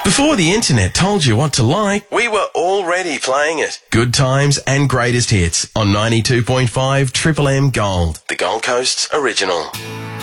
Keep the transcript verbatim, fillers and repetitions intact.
Before the internet told you what to like, we were already playing it. Good times and greatest hits on ninety-two point five Triple M Gold, the Gold Coast's original.